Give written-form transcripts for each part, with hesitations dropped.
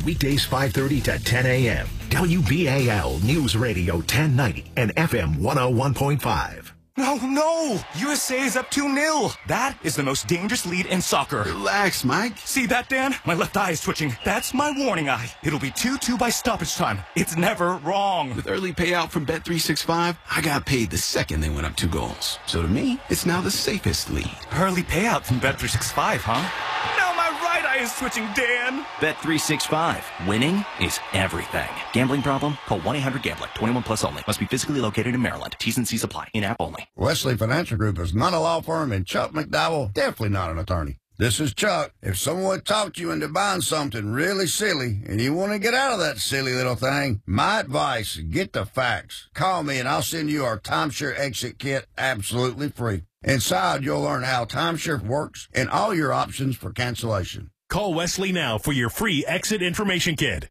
Weekdays 5:30 to 10 a.m. WBAL News Radio 1090 and FM 101.5. No! USA is up 2-0. That is the most dangerous lead in soccer. Relax, Mike. See that, Dan? My left eye is twitching. That's my warning eye. It'll be 2-2 by stoppage time. It's never wrong. With early payout from Bet365, I got paid the second they went up 2 goals. So to me, it's now the safest lead. Early payout from Bet365, huh? Now my right eye is twitching, Dan. Bet365. Winning is everything. Gambling problem? Call 1-800-GAMBLER. 21 plus only. Must be physically located in Maryland. T's and C's apply. In-app only. Wesley Financial Group is not a law firm, and Chuck McDowell definitely not an attorney. This is Chuck. If someone talked you into buying something really silly and you want to get out of that silly little thing, my advice, get the facts. Call me and I'll send you our timeshare exit kit absolutely free. Inside, you'll learn how timeshare works and all your options for cancellation. Call Wesley now for your free exit information kit.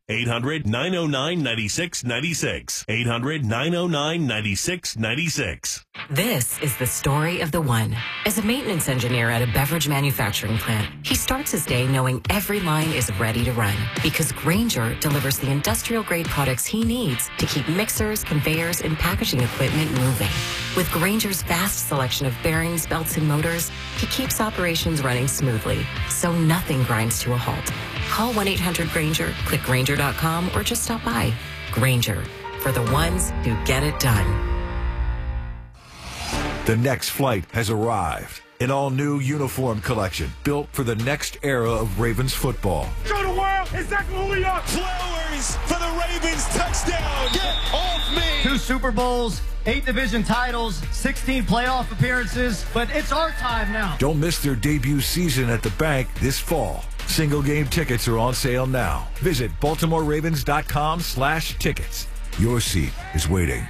800-909-9696. 800-909-9696. This is the story of the one. As a maintenance engineer at a beverage manufacturing plant, he starts his day knowing every line is ready to run because Grainger delivers the industrial-grade products he needs to keep mixers, conveyors, and packaging equipment moving. With Grainger's vast selection of bearings, belts, and motors, he keeps operations running smoothly, so nothing grinds to a halt. Call 1-800-GRAINGER, click Grainger.com, or just stop by. Grainger, for the ones who get it done. The next flight has arrived. An all-new uniform collection built for the next era of Ravens football. Show the world exactly who we are. Flowers for the Ravens touchdown. Get off me. 2 Super Bowls, 8 division titles, 16 playoff appearances, but it's our time now. Don't miss their debut season at the bank this fall. Single game tickets are on sale now. Visit BaltimoreRavens.com/tickets. Your seat is waiting.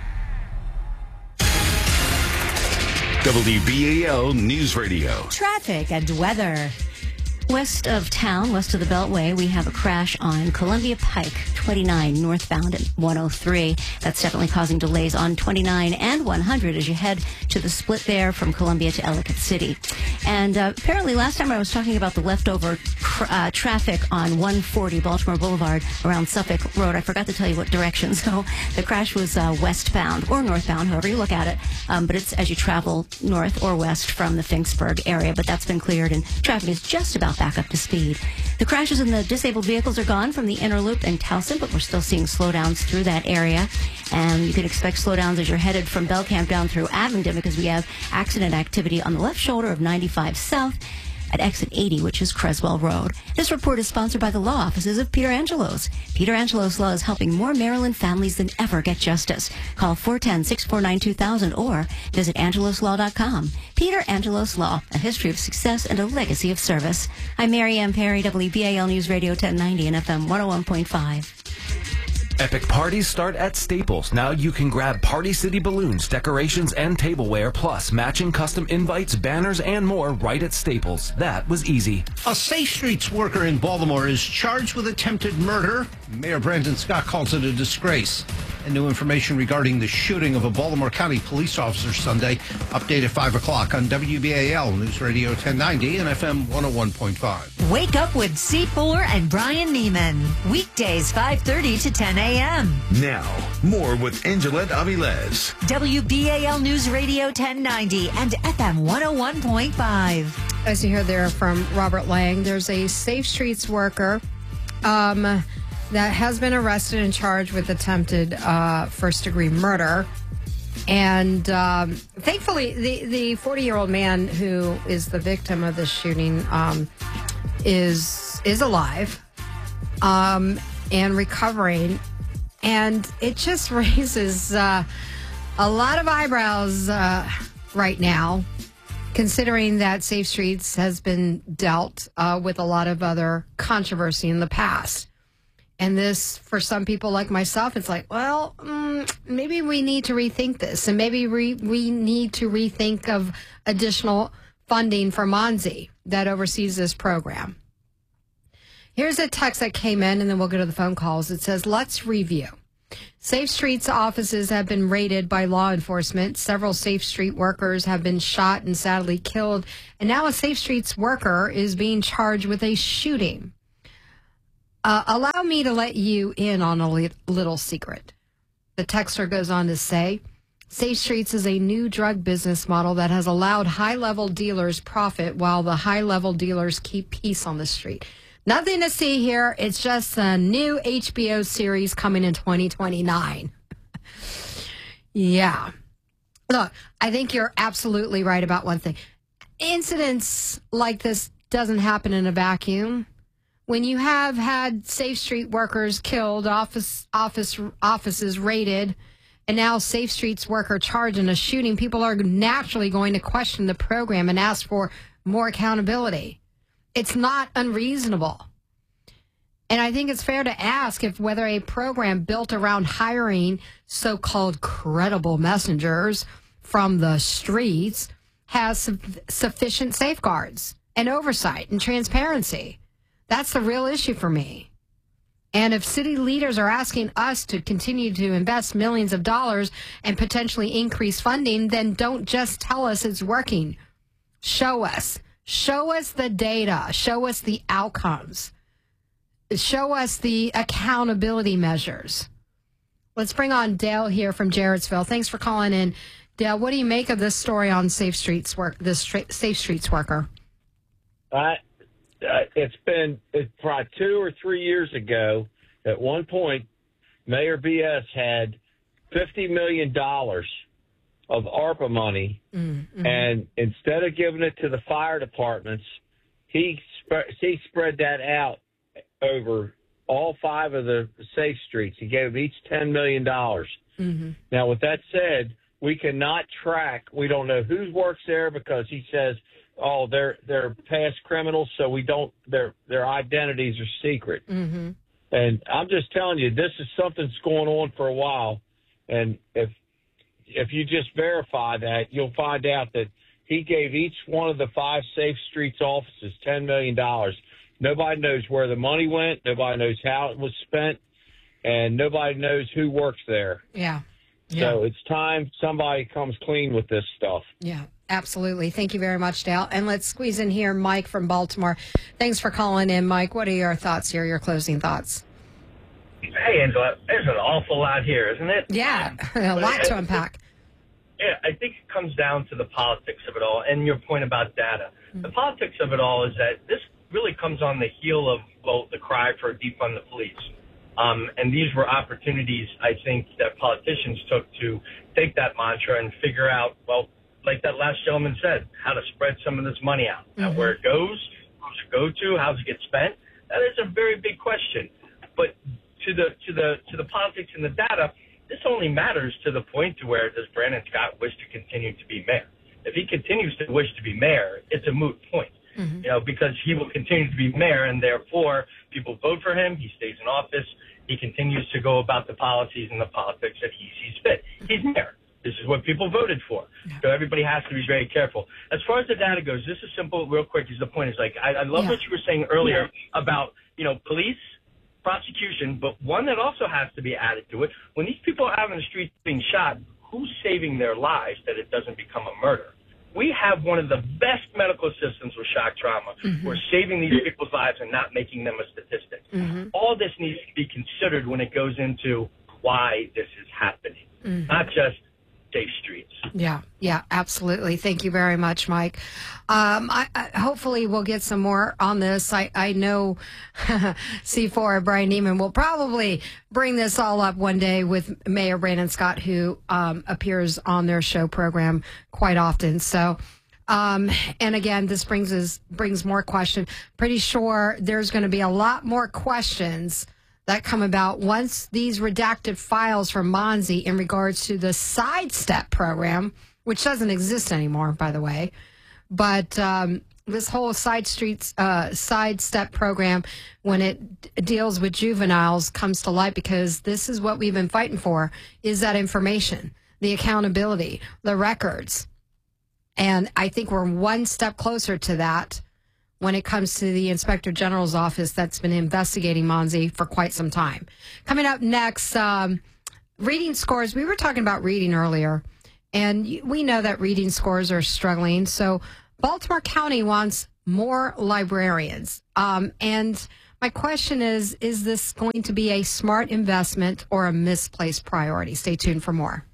WBAL News Radio. Traffic and weather. West of town, west of the Beltway, we have a crash on Columbia Pike, 29 northbound at 103. That's definitely causing delays on 29 and 100 as you head to the split there from Columbia to Ellicott City. And apparently last time I was talking about the leftover traffic on 140 Baltimore Boulevard around Suffolk Road. I forgot to tell you what direction. So the crash was westbound or northbound, however you look at it. But it's as you travel north or west from the Finksburg area. But that's been cleared and traffic is just about back up to speed. The crashes and the disabled vehicles are gone from the inner loop and Towson, but we're still seeing slowdowns through that area. And you can expect slowdowns as you're headed from Belcamp down through Abingdon because we have accident activity on the left shoulder of 95 South at exit 80, which is Creswell Road. This report is sponsored by the law offices of Peter Angelos. Peter Angelos Law is helping more Maryland families than ever get justice. Call 410-649-2000 or visit angeloslaw.com. Peter Angelos Law, a history of success and a legacy of service. I'm Mary Ann Perry, WBAL News Radio 1090 and FM 101.5. Epic parties start at Staples. Now you can grab Party City balloons, decorations, and tableware, plus matching custom invites, banners, and more right at Staples. That was easy. A Safe Streets worker in Baltimore is charged with attempted murder. Mayor Brandon Scott calls it a disgrace. And new information regarding the shooting of a Baltimore County police officer Sunday. Update at 5 o'clock on WBAL News Radio 1090 and FM 101.5. Wake up with C4 and Brian Neiman. Weekdays 5:30 to 10 a.m. Now, more with Angelette Avilés. WBAL News Radio 1090 and FM 101.5. As you heard there from Robert Lang, there's a Safe Streets worker that has been arrested and charged with attempted first-degree murder. And thankfully, the 40-year-old man who is the victim of this shooting is alive and recovering. And it just raises a lot of eyebrows right now, considering that Safe Streets has been dealt with a lot of other controversy in the past. And this, for some people like myself, it's like, well, maybe we need to rethink this. And maybe we need to rethink of additional funding for Monzi that oversees this program. Here's a text that came in, and then we'll go to the phone calls. It says, let's review. Safe Streets offices have been raided by law enforcement. Several Safe Street workers have been shot and sadly killed. And now a Safe Streets worker is being charged with a shooting. Allow me to let you in on a little secret. The texter goes on to say, Safe Streets is a new drug business model that has allowed high-level dealers profit while the high-level dealers keep peace on the street. Nothing to see here. It's just a new HBO series coming in 2029. Yeah. Look, I think you're absolutely right about one thing. Incidents like this doesn't happen in a vacuum. When you have had Safe Street workers killed, offices raided, and now Safe Streets worker charged in a shooting, people are naturally going to question the program and ask for more accountability. It's not unreasonable. And I think it's fair to ask if whether a program built around hiring so-called credible messengers from the streets has sufficient safeguards and oversight and transparency. That's the real issue for me. And if city leaders are asking us to continue to invest millions of dollars and potentially increase funding, then don't just tell us it's working. Show us. Show us the data. Show us the outcomes. Show us the accountability measures. Let's bring on Dale here from Jarrettsville. Thanks for calling in. Dale, what do you make of this story on Safe Streets Safe Streets worker? It's probably 2 or 3 years ago. At one point, Mayor BS had $50 million of ARPA money, and instead of giving it to the fire departments, he spread that out over all 5 of the Safe Streets. He gave each $10 million. Now, with that said, we cannot track. We don't know who works there because he says, oh, they're past criminals, so we don't. Their identities are secret. And I'm just telling you, this is something that's going on for a while. And if you just verify that, you'll find out that he gave each one of the 5 Safe Streets offices $10 million. Nobody knows where the money went. Nobody knows how it was spent. And nobody knows who works there. Yeah. So it's time somebody comes clean with this stuff. Yeah, absolutely. Thank you very much, Dale. And let's squeeze in here Mike from Baltimore. Thanks for calling in, Mike. What are your thoughts here, your closing thoughts? Hey, Angela, there's an awful lot here, isn't it? Yeah, a lot to unpack. Yeah, I think it comes down to the politics of it all and your point about data. The politics of it all is that this really comes on the heel of, well, the cry for defund the police. And these were opportunities, I think, that politicians took to take that mantra and figure out, well, like that last gentleman said, how to spread some of this money out. Now, where it goes, who's it go to, how does it get spent? That is a very big question. But to the politics and the data, this only matters to the point to where does Brandon Scott wish to continue to be mayor? If he continues to wish to be mayor, it's a moot point. You know, because he will continue to be mayor, and therefore people vote for him. He stays in office. He continues to go about the policies and the politics that he sees fit. He's mayor. This is what people voted for. So everybody has to be very careful. As far as the data goes, this is simple, real quick. Is the point is like I love what you were saying earlier about police, prosecution, but one that also has to be added to it. When these people are out on the street being shot, who's saving their lives that it doesn't become a murder? We have one of the best medical systems with shock trauma. We're saving these people's lives and not making them a statistic. All this needs to be considered when it goes into why this is happening, not just Safe Streets. Yeah, absolutely. Thank you very much, Mike. I hopefully we'll get some more on this. I know C4 Brian Neiman will probably bring this all up one day with Mayor Brandon Scott, who appears on their show program quite often. So, and again, this brings more questions. Pretty sure there's going to be a lot more questions that come about once these redacted files from Monzi in regards to the Sidestep program, which doesn't exist anymore, by the way. But this whole Sidestep program, when it deals with juveniles, comes to light because this is what we've been fighting for, is that information, the accountability, the records. And I think we're one step closer to that when it comes to the Inspector General's office that's been investigating Monzi for quite some time. Coming up next, reading scores. We were talking about reading earlier, and we know that reading scores are struggling. So Baltimore County wants more librarians. And My question is this going to be a smart investment or a misplaced priority? Stay tuned for more.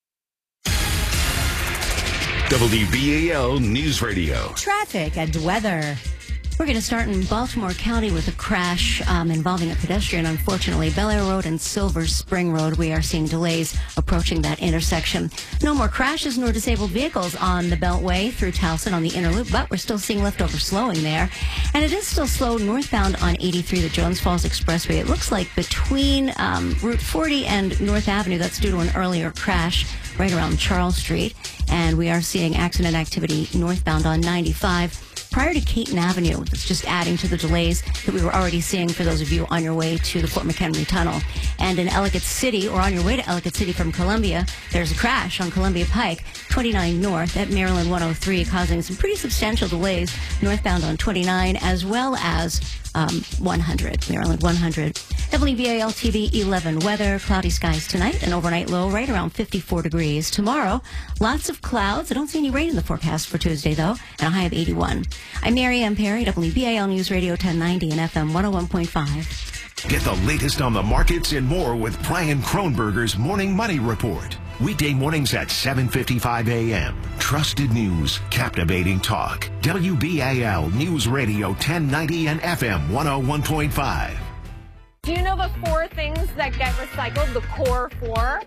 WBAL News Radio. Traffic and weather. We're going to start in Baltimore County with a crash involving a pedestrian. Unfortunately, Bel Air Road and Silver Spring Road, we are seeing delays approaching that intersection. No more crashes nor disabled vehicles on the Beltway through Towson on the inner loop, but we're still seeing leftover slowing there. And it is still slow northbound on 83, the Jones Falls Expressway. It looks like between Route 40 and North Avenue, that's due to an earlier crash right around Charles Street. And we are seeing accident activity northbound on 95. Prior to Caton Avenue, it's just adding to the delays that we were already seeing for those of you on your way to the Fort McHenry Tunnel. And in Ellicott City, or on your way to Ellicott City from Columbia, there's a crash on Columbia Pike, 29 North at Maryland 103, causing some pretty substantial delays northbound on 29 as well as 100, Maryland 100. WBAL TV 11 weather, cloudy skies tonight, an overnight low right around 54 degrees. Tomorrow, lots of clouds. I don't see any rain in the forecast for Tuesday, though, and a high of 81. I'm Mary Ann Perry, WBAL News Radio 1090 and FM 101.5. Get the latest on the markets and more with Brian Kronberger's Morning Money Report. Weekday mornings at 7:55 a.m. Trusted news, captivating talk. WBAL News Radio 1090 and FM 101.5. Do you know the 4 things that get recycled? The core 4?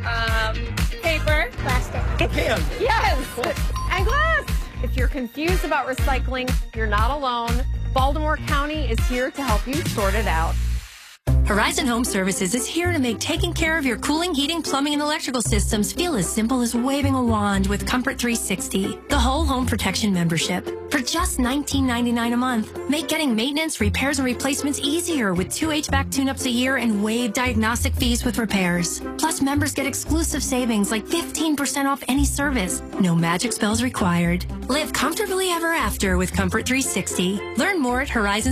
Paper. Plastic. Pen. Yes. And glass. If you're confused about recycling, you're not alone. Baltimore County is here to help you sort it out. Horizon Home Services is here to make taking care of your cooling, heating, plumbing, and electrical systems feel as simple as waving a wand with Comfort 360, the whole home protection membership. For just $19.99 a month, make getting maintenance, repairs, and replacements easier with 2 HVAC tune-ups a year and waived diagnostic fees with repairs. Plus, members get exclusive savings like 15% off any service. No magic spells required. Live comfortably ever after with Comfort 360. Learn more at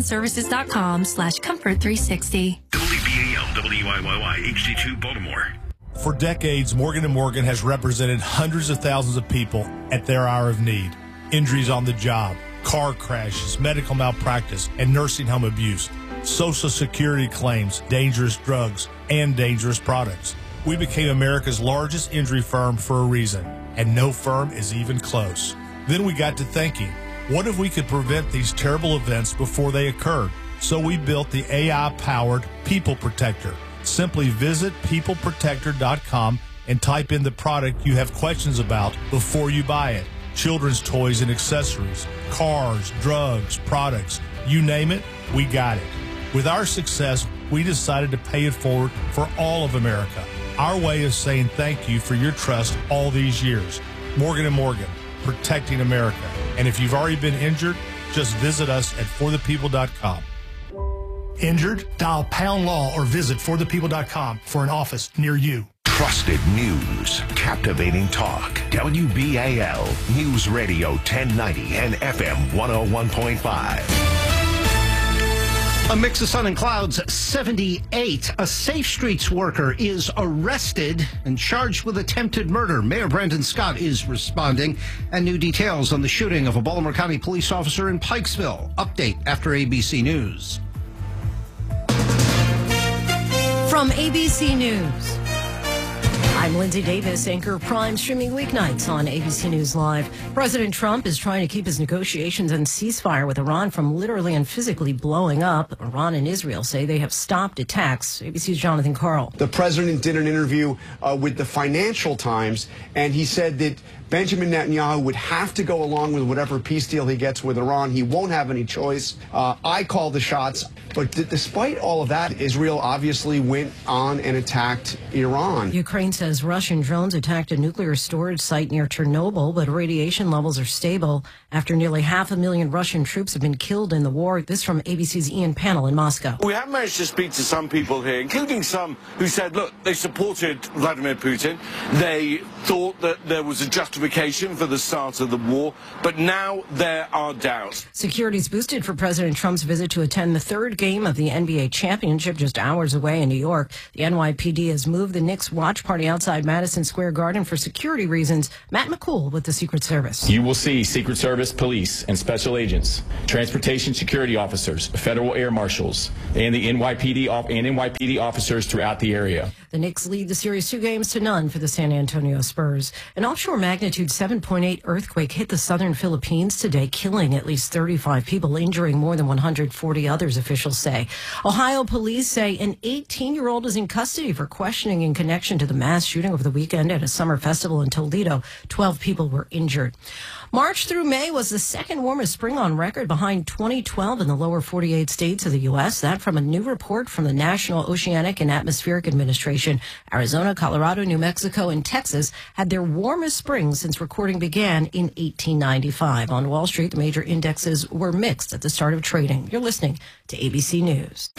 horizonservices.com/Comfort360. WBAL WIYY HD2 Baltimore. For decades, Morgan & Morgan has represented hundreds of thousands of people at their hour of need. Injuries on the job, car crashes, medical malpractice, and nursing home abuse, Social Security claims, dangerous drugs, and dangerous products. We became America's largest injury firm for a reason, and no firm is even close. Then we got to thinking, what if we could prevent these terrible events before they occurred? So we built the AI-powered People Protector. Simply visit peopleprotector.com and type in the product you have questions about before you buy it. Children's toys and accessories, cars, drugs, products, you name it, we got it. With our success, we decided to pay it forward for all of America. Our way of saying thank you for your trust all these years. Morgan & Morgan, protecting America. And if you've already been injured, just visit us at forthepeople.com. Injured? Dial pound law or visit forthepeople.com for an office near you. Trusted news, captivating talk. WBAL News Radio 1090 and FM 101.5. A mix of sun and clouds, 78. A Safe Streets worker is arrested and charged with attempted murder. Mayor Brandon Scott is responding. And new details on the shooting of a Baltimore County police officer in Pikesville. Update after ABC News. From ABC News, I'm Lindsay Davis, anchor Prime, streaming weeknights on ABC News Live. President Trump is trying to keep his negotiations and ceasefire with Iran from literally and physically blowing up. Iran and Israel say they have stopped attacks. ABC's Jonathan Karl. The president did an interview with the Financial Times, and he said that Benjamin Netanyahu would have to go along with whatever peace deal he gets with Iran. He won't have any choice. I call the shots. But despite all of that, Israel obviously went on and attacked Iran. Ukraine says Russian drones attacked a nuclear storage site near Chernobyl, but radiation levels are stable after nearly 500,000 Russian troops have been killed in the war. This from ABC's Ian Pannell in Moscow. We have managed to speak to some people here, including some who said, look, they supported Vladimir Putin. They thought that there was a justification justification for the start of the war, but now there are doubts. Security's boosted for President Trump's visit to attend the third game of the NBA championship just hours away in New York. The NYPD has moved the Knicks watch party outside Madison Square Garden for security reasons. Matt McCool with the Secret Service. You will see Secret Service, police, and special agents, transportation security officers, federal air marshals, and the NYPD officers throughout the area. The Knicks lead the series 2-0 for the San Antonio Spurs. An offshore magnitude 7.8 earthquake hit the southern Philippines today, killing at least 35 people, injuring more than 140 others, officials say. Ohio police say an 18-year-old is in custody for questioning in connection to the mass shooting over the weekend at a summer festival in Toledo. 12 people were injured. March through May was the second warmest spring on record, behind 2012 in the lower 48 states of the U.S. That from a new report from the National Oceanic and Atmospheric Administration. Arizona, Colorado, New Mexico, and Texas had their warmest springs since recording began in 1895. On Wall Street, the major indexes were mixed at the start of trading. You're listening to ABC News.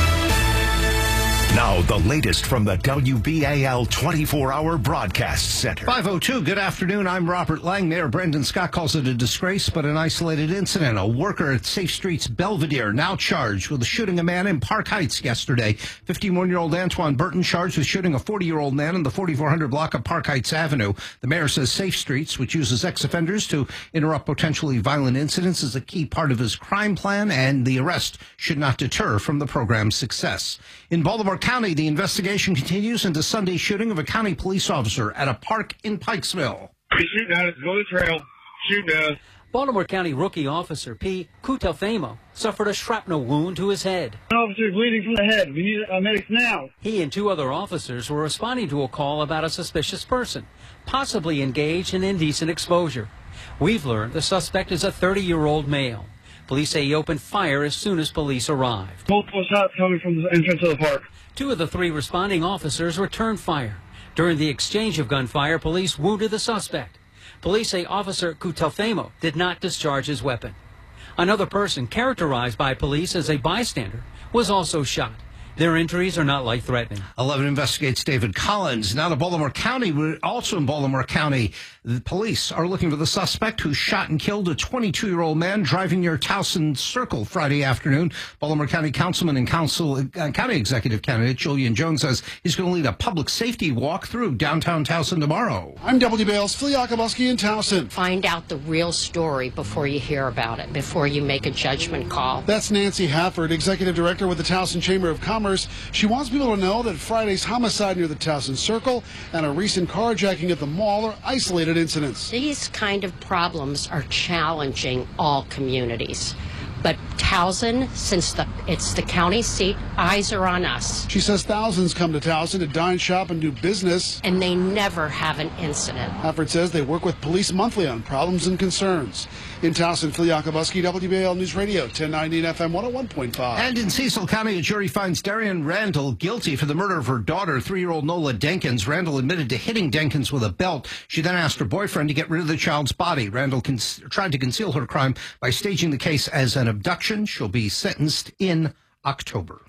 Now, the latest from the WBAL 24-hour broadcast center. 5:02, good afternoon. I'm Robert Lang. Mayor Brandon Scott calls it a disgrace, but an isolated incident. A worker at Safe Streets Belvedere now charged with shooting a man in Park Heights yesterday. 51-year-old Antoine Burton charged with shooting a 40-year-old man in the 4400 block of Park Heights Avenue. The mayor says Safe Streets, which uses ex-offenders to interrupt potentially violent incidents, is a key part of his crime plan, and the arrest should not deter from the program's success. In Baltimore County, the investigation continues into Sunday's shooting of a county police officer at a park in Pikesville. He's shooting at us. Go to the trail. Shooting at us. Baltimore County rookie officer P. Cutelfamo suffered a shrapnel wound to his head. An officer is bleeding from the head. We need medics now. He and two other officers were responding to a call about a suspicious person, possibly engaged in indecent exposure. We've learned the suspect is a 30-year-old male. Police say he opened fire as soon as police arrived. Multiple shots coming from the entrance of the park. Two of the three responding officers returned fire. During the exchange of gunfire, police wounded the suspect. Police say Officer Cutelfamo did not discharge his weapon. Another person, characterized by police as a bystander, was also shot. Their injuries are not life-threatening. 11 investigates David Collins. Now to Baltimore County. Also in Baltimore County, the police are looking for the suspect who shot and killed a 22-year-old man driving near Towson Circle Friday afternoon. Baltimore County Councilman and County Executive candidate Julian Jones says he's going to lead a public safety walk through downtown Towson tomorrow. I'm WBAL's Phil Yakubuski in Towson. Find out the real story before you hear about it, before you make a judgment call. That's Nancy Hafford, Executive Director with the Towson Chamber of Commerce. She wants people to know that Friday's homicide near the Towson Circle and a recent carjacking at the mall are isolated incidents. These kind of problems are challenging all communities. But Towson, since it's the county seat, eyes are on us. She says thousands come to Towson to dine, shop, and do business. And they never have an incident. Hafford says they work with police monthly on problems and concerns. In Towson, Phil Yakubuski, WBAL News Radio, 1090 and FM 101.5. And in Cecil County, a jury finds Darian Randall guilty for the murder of her daughter, 3-year-old Nola Denkins. Randall admitted to hitting Denkins with a belt. She then asked her boyfriend to get rid of the child's body. Randall tried to conceal her crime by staging the case as an abduction. She'll be sentenced in October.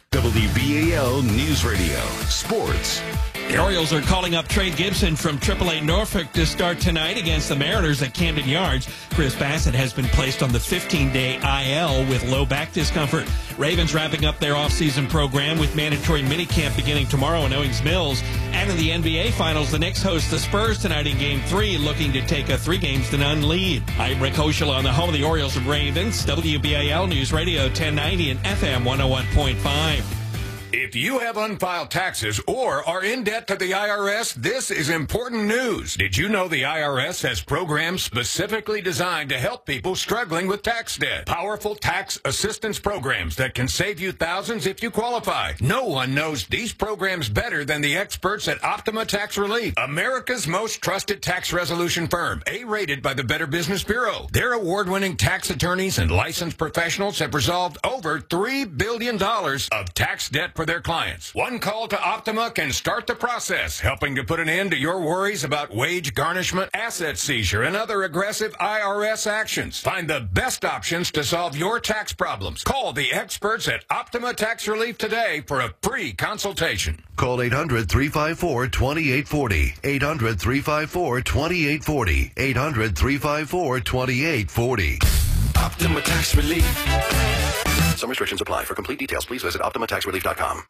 WBAL News Radio, sports. The Orioles are calling up Trey Gibson from AAA Norfolk to start tonight against the Mariners at Camden Yards. Chris Bassett has been placed on the 15-day IL with low back discomfort. Ravens wrapping up their offseason program with mandatory minicamp beginning tomorrow in Owings Mills. And in the NBA Finals, the Knicks host the Spurs tonight in Game 3, looking to take a 3-0 lead. I'm Rick Hoschel on the home of the Orioles and Ravens, WBAL News Radio 1090 and FM 101.5. If you have unfiled taxes or are in debt to the IRS, this is important news. Did you know the IRS has programs specifically designed to help people struggling with tax debt? Powerful tax assistance programs that can save you thousands if you qualify. No one knows these programs better than the experts at Optima Tax Relief, America's most trusted tax resolution firm, A-rated by the Better Business Bureau. Their award-winning tax attorneys and licensed professionals have resolved over $3 billion of tax debt for their clients. One call to Optima can start the process, helping to put an end to your worries about wage garnishment, asset seizure, and other aggressive IRS actions. Find the best options to solve your tax problems. Call the experts at Optima Tax Relief today for a free consultation. Call 800-354-2840. 800-354-2840. 800-354-2840. Optima Tax Relief. Some restrictions apply. For complete details, please visit OptimaTaxRelief.com.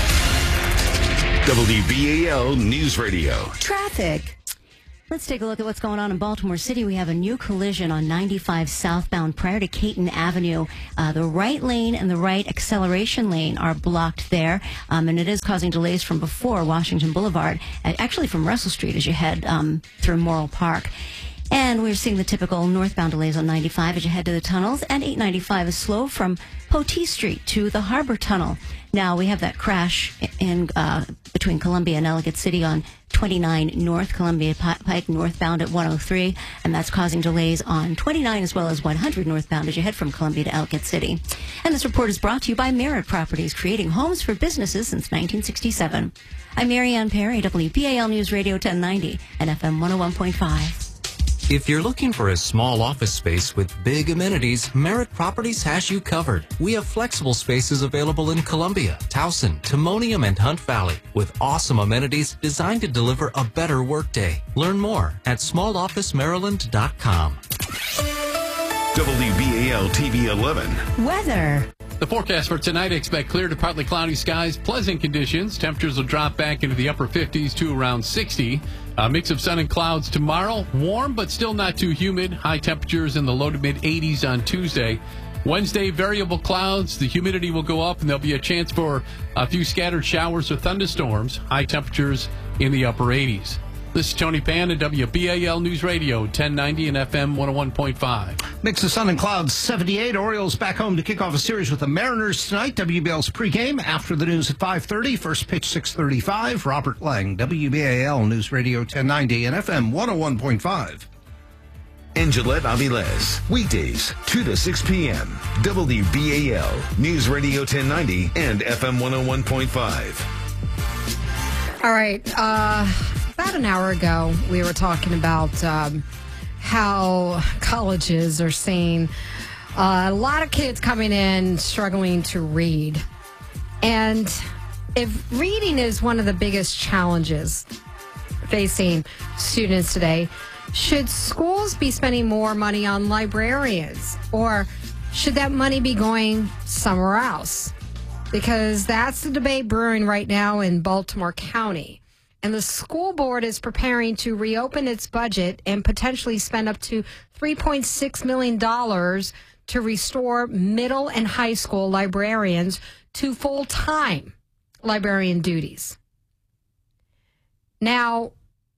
WBAL News Radio. Traffic. Let's take a look at what's going on in Baltimore City. We have a new collision on 95 southbound prior to Caton Avenue. The right lane and the right acceleration lane are blocked there, and it is causing delays from before Washington Boulevard, actually from Russell Street as you head through Morrill Park. And we're seeing the typical northbound delays on 95 as you head to the tunnels, and 895 is slow from Potee Street to the Harbor Tunnel. Now, we have that crash in between Columbia and Ellicott City on 29 North Columbia Pike northbound at 103, and that's causing delays on 29 as well as 100 northbound as you head from Columbia to Ellicott City. And this report is brought to you by Merritt Properties, creating homes for businesses since 1967. I'm Marianne Perry, WBAL News Radio 1090 and FM 101.5. If you're looking for a small office space with big amenities, Merritt Properties has you covered. We have flexible spaces available in Columbia, Towson, Timonium, and Hunt Valley with awesome amenities designed to deliver a better workday. Learn more at smallofficemaryland.com. WBAL TV 11. Weather. The forecast for tonight, expect clear to partly cloudy skies, pleasant conditions. Temperatures will drop back into the upper 50s to around 60. A mix of sun and clouds tomorrow. Warm, but still not too humid. High temperatures in the low to mid 80s on Tuesday. Wednesday, variable clouds. The humidity will go up, and there'll be a chance for a few scattered showers or thunderstorms. High temperatures in the upper 80s. This is Tony Pan at WBAL News Radio, 1090 and FM 101.5. Mix of sun and clouds, 78. Orioles back home to kick off a series with the Mariners tonight. WBAL's pregame after the news at 5:30. First pitch 6:35. Robert Lang, WBAL News Radio 1090 and FM 101.5. And Gillette Avilés, weekdays, 2 to 6 p.m. WBAL News Radio 1090 and FM 101.5. All right. About an hour ago, we were talking about how colleges are seeing a lot of kids coming in struggling to read. And if reading is one of the biggest challenges facing students today, should schools be spending more money on librarians? Or should that money be going somewhere else? Because that's the debate brewing right now in Baltimore County. And the school board is preparing to reopen its budget and potentially spend up to $3.6 million to restore middle and high school librarians to full-time librarian duties. Now,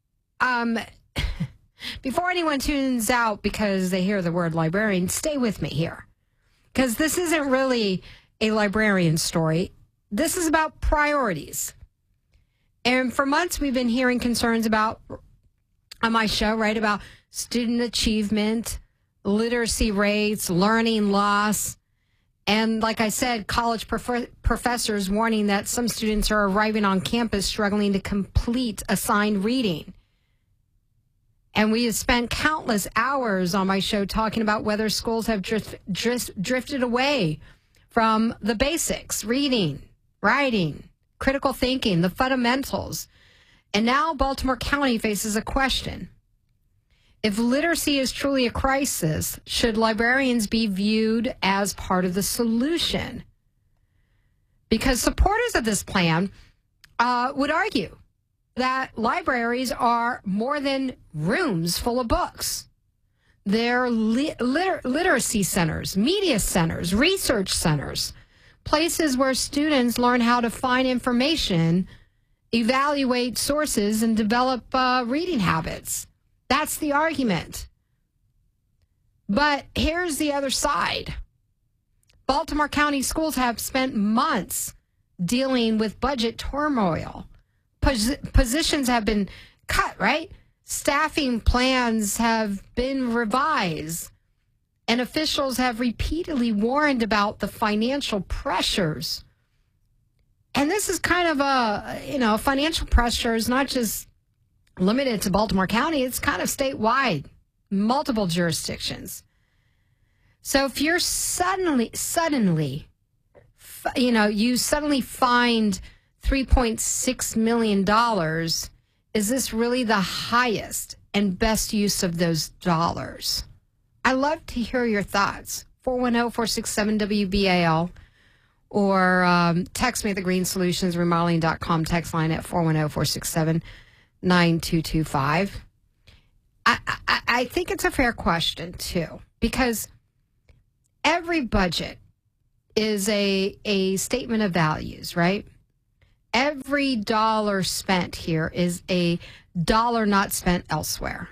before anyone tunes out because they hear the word librarian, stay with me here. Because this isn't really a librarian story. This is about priorities. And for months, we've been hearing concerns about, on my show, right, about student achievement, literacy rates, learning loss. And like I said, college professors warning that some students are arriving on campus struggling to complete assigned reading. And we have spent countless hours on my show talking about whether schools have drifted away from the basics, reading, writing, critical thinking, the fundamentals. And now Baltimore County faces a question. If literacy is truly a crisis, should librarians be viewed as part of the solution? Because supporters of this plan would argue that libraries are more than rooms full of books. They're literacy centers, media centers, research centers, places where students learn how to find information, evaluate sources, and develop reading habits. That's the argument. But here's the other side. Baltimore County schools have spent months dealing with budget turmoil. Positions have been cut, right? Staffing plans have been revised. And officials have repeatedly warned about the financial pressures. And this is kind of financial pressure is not just limited to Baltimore County. It's kind of statewide, multiple jurisdictions. So if you're suddenly, you suddenly find $3.6 million, is this really the highest and best use of those dollars? I love to hear your thoughts. 410-467-WBAL or text me at the Green Solutions Remodeling.com text line at 410-467-9225. I think it's a fair question, too, because every budget is a statement of values, right? Every dollar spent here is a dollar not spent elsewhere.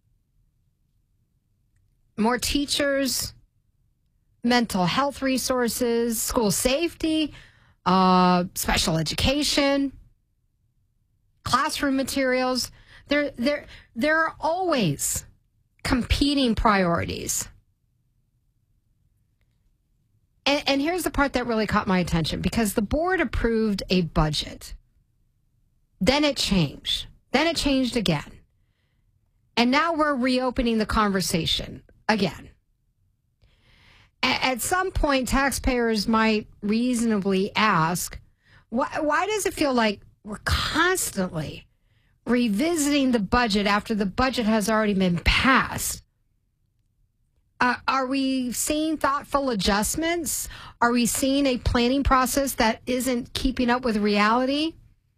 More teachers, mental health resources, school safety, special education, classroom materials. There are always competing priorities. And here's the part that really caught my attention, because the board approved a budget. Then it changed. Then it changed again. And now we're reopening the conversation again. At some point, taxpayers might reasonably ask, why does it feel like we're constantly revisiting the budget after the budget has already been passed? Are we seeing thoughtful adjustments? Are we seeing a planning process that isn't keeping up with reality?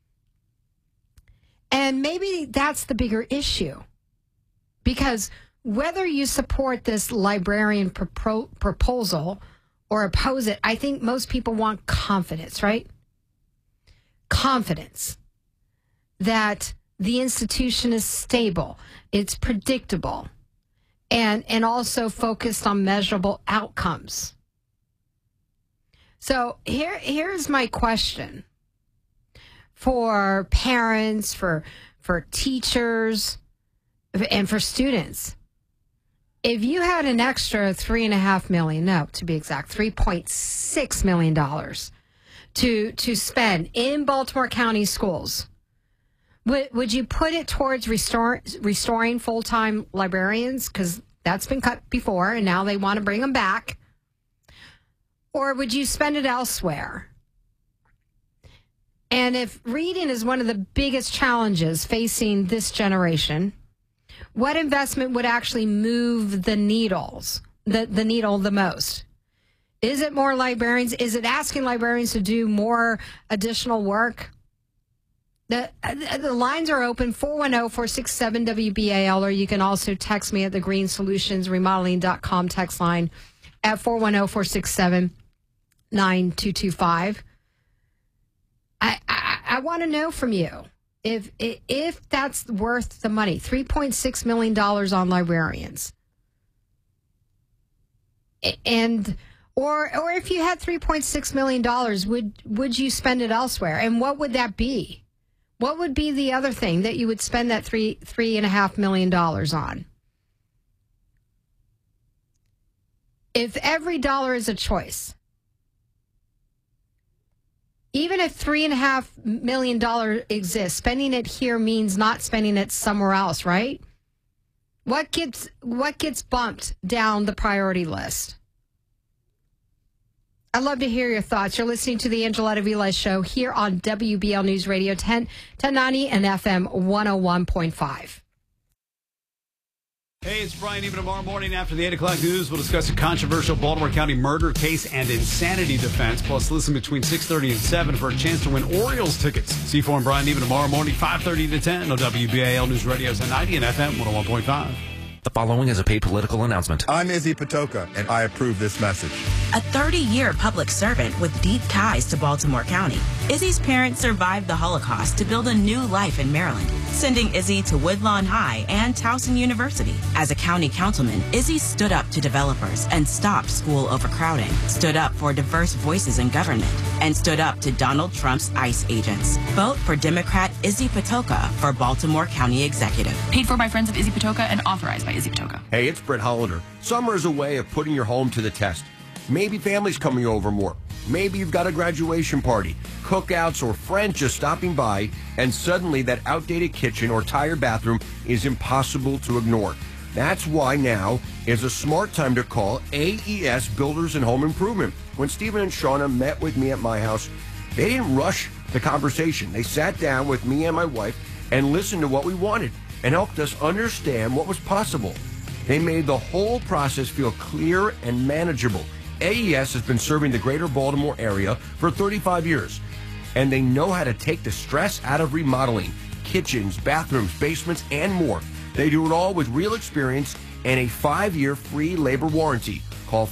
And maybe that's the bigger issue. Because whether you support this librarian proposal or oppose it, I think most people want confidence, right? Confidence that the institution is stable, it's predictable, and also focused on measurable outcomes. So here's my question for parents, for teachers, and for students. If you had an extra $3.5 million, no, to be exact, $3.6 million to spend in Baltimore County schools, would you put it towards restoring full-time librarians? Because that's been cut before, and now they want to bring them back. Or would you spend it elsewhere? And if reading is one of the biggest challenges facing this generation, what investment would actually move the needle the most? Is it more librarians? Is it asking librarians to do more additional work? The lines are open, 410-467-WBAL, or you can also text me at the Green Solutions Remodeling.com text line at 410-467-9225. I want to know from you if that's worth the money. $3.6 million on librarians. And or if you had $3.6 million, would you spend it elsewhere? And what would that be? What would be the other thing that you would spend that $3.5 million on? If every dollar is a choice, even if $3.5 million exists, spending it here means not spending it somewhere else, right? What gets bumped down the priority list? I'd love to hear your thoughts. You're listening to the Angeletta Vilez Show here on WBL News Radio 1090 and FM 101.5. Hey, it's Brian. Even tomorrow morning after the 8 o'clock news, we'll discuss a controversial Baltimore County murder case and insanity defense. Plus, listen between 6:30 and 7 for a chance to win Orioles tickets. C4 and Brian even tomorrow morning, 5:30 to 10 on WBAL News Radio 1090 and FM 101.5. The following is a paid political announcement. I'm Izzy Patoka, and I approve this message. A 30-year public servant with deep ties to Baltimore County, Izzy's parents survived the Holocaust to build a new life in Maryland, sending Izzy to Woodlawn High and Towson University. As a county councilman, Izzy stood up to developers and stopped school overcrowding, stood up for diverse voices in government, and stood up to Donald Trump's ICE agents. Vote for Democrat Izzy Patoka for Baltimore County Executive. Paid for by Friends of Izzy Patoka and authorized by Izzy Patoka. Hey, it's Brett Hollander. Summer is a way of putting your home to the test. Maybe family's coming over more. Maybe you've got a graduation party, cookouts, or friends just stopping by, and suddenly that outdated kitchen or tired bathroom is impossible to ignore. That's why now is a smart time to call AES Builders and Home Improvement. When Stephen and Shauna met with me at my house, they didn't rush the conversation. They sat down with me and my wife and listened to what we wanted and helped us understand what was possible. They made the whole process feel clear and manageable. AES has been serving the greater Baltimore area for 35 years, and they know how to take the stress out of remodeling kitchens, bathrooms, basements, and more. They do it all with real experience and a 5-year free labor warranty. Call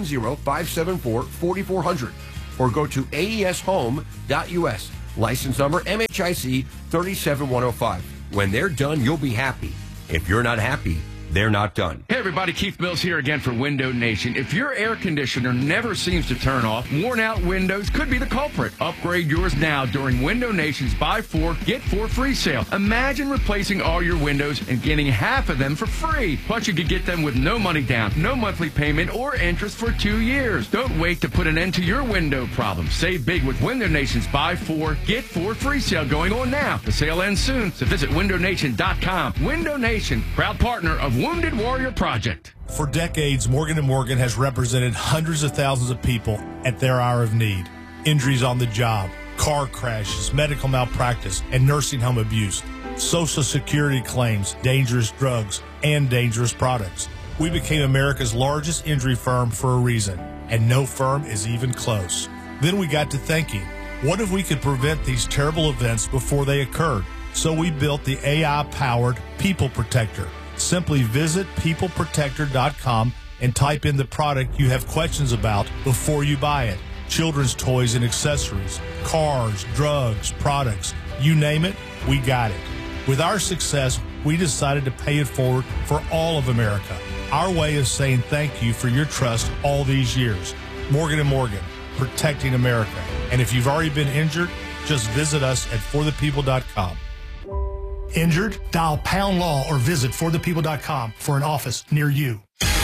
410-574-4400 or go to aeshome.us. License number MHIC 37105. When they're done, you'll be happy. If you're not happy, they're not done. Hey everybody, Keith Mills here again for Window Nation. If your air conditioner never seems to turn off, worn out windows could be the culprit. Upgrade yours now during Window Nation's Buy 4, Get 4 free sale. Imagine replacing all your windows and getting half of them for free. Plus you could get them with no money down, no monthly payment, or interest for 2 years. Don't wait to put an end to your window problem. Save big with Window Nation's Buy 4, Get 4 free sale going on now. The sale ends soon, so visit windownation.com. Window Nation, proud partner of Wounded Warrior Project. For decades, Morgan & Morgan has represented hundreds of thousands of people at their hour of need. Injuries on the job, car crashes, medical malpractice, and nursing home abuse, Social Security claims, dangerous drugs, and dangerous products. We became America's largest injury firm for a reason, and no firm is even close. Then we got to thinking, what if we could prevent these terrible events before they occurred? So we built the AI-powered People Protector. Simply visit peopleprotector.com and type in the product you have questions about before you buy it. Children's toys and accessories, cars, drugs, products, you name it, we got it. With our success, we decided to pay it forward for all of America. Our way of saying thank you for your trust all these years. Morgan & Morgan, protecting America. And if you've already been injured, just visit us at forthepeople.com. Injured? Dial pound law or visit forthepeople.com for an office near you.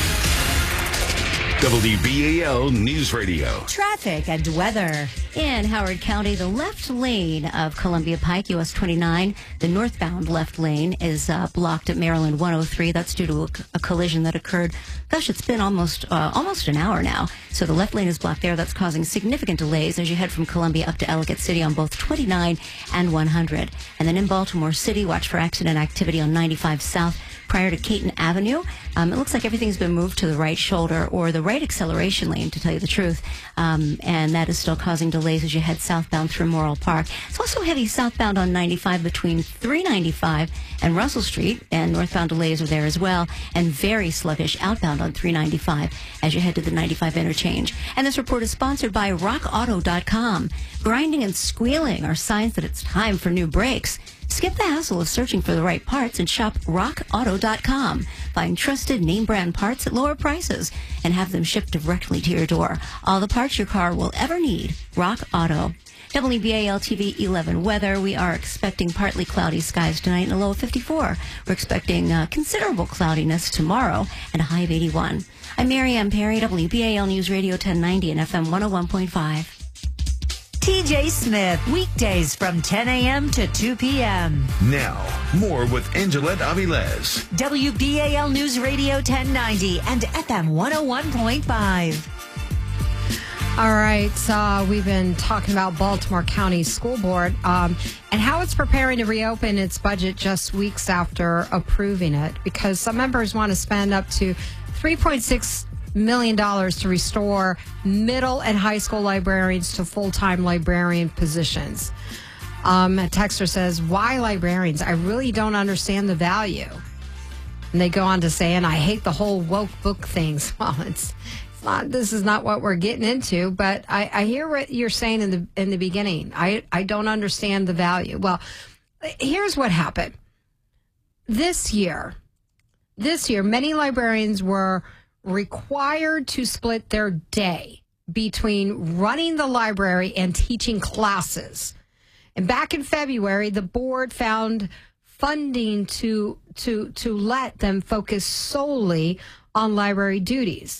WBAL News Radio. Traffic and weather. In Howard County, the left lane of Columbia Pike, US 29, the northbound left lane is blocked at Maryland 103. That's due to a collision that occurred. Gosh, it's been almost an hour now. So the left lane is blocked there. That's causing significant delays as you head from Columbia up to Ellicott City on both 29 and 100. And then in Baltimore City, watch for accident activity on 95 South prior to Caton Avenue. It looks like everything's been moved to the right shoulder or the right acceleration lane, to tell you the truth. And that is still causing delays as you head southbound through Morrill Park. It's also heavy southbound on 95 between 395 and Russell Street, and northbound delays are there as well, and very sluggish outbound on 395 as you head to the 95 interchange. And this report is sponsored by RockAuto.com. Grinding and squealing are signs that it's time for new brakes. Skip the hassle of searching for the right parts and shop RockAuto.com. Find trusted name brand parts at lower prices and have them shipped directly to your door. All the parts your car will ever need. Rock Auto. WBAL TV 11 weather. We are expecting partly cloudy skies tonight and a low of 54. We're expecting considerable cloudiness tomorrow and a high of 81. I'm Mary Ann Perry, WBAL News Radio 1090 and FM 101.5. TJ Smith, weekdays from 10 a.m. to 2 p.m. Now, more with Angelette Avilés. WBAL News Radio 1090 and FM 101.5. All right, we've been talking about Baltimore County School Board and how it's preparing to reopen its budget just weeks after approving it, because some members want to spend up to $3.6 million to restore middle and high school librarians to full-time librarian positions. A texter says, why librarians? I really don't understand the value. And they go on to say, and I hate the whole woke book things. Well, it's not, this is not what we're getting into, but I hear what you're saying in the beginning. I don't understand the value. Well, here's what happened. This year, many librarians were required to split their day between running the library and teaching classes. And back in February, the board found funding to let them focus solely on library duties.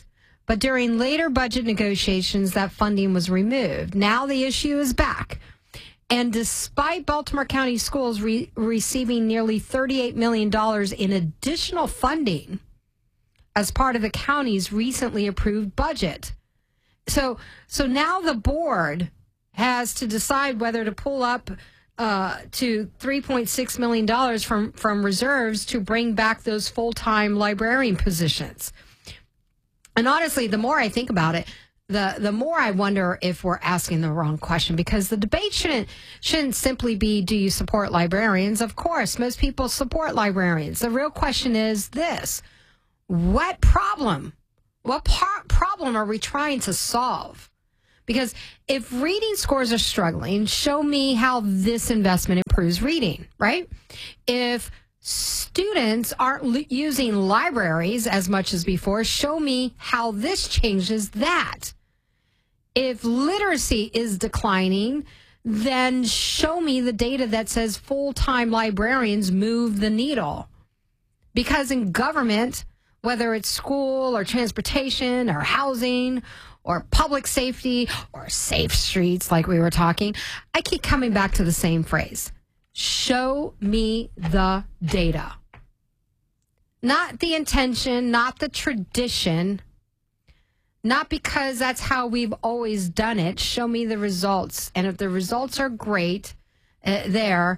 But during later budget negotiations, that funding was removed. Now the issue is back. And despite Baltimore County Schools receiving nearly $38 million in additional funding as part of the county's recently approved budget. So now the board has to decide whether to pull up to $3.6 million from reserves to bring back those full-time librarian positions. And honestly, the more I think about it, the more I wonder if we're asking the wrong question, because the debate shouldn't simply be, do you support librarians? Of course, most people support librarians. The real question is this: what problem are we trying to solve? Because if reading scores are struggling, show me how this investment improves reading, right? If students aren't using libraries as much as before, show me how this changes that. If literacy is declining, then show me the data that says full-time librarians move the needle. Because in government, whether it's school or transportation or housing or public safety or safe streets like we were talking, I keep coming back to the same phrase. Show me the data. Not the intention, not the tradition, not because that's how we've always done it. Show me the results. And if the results are great, great.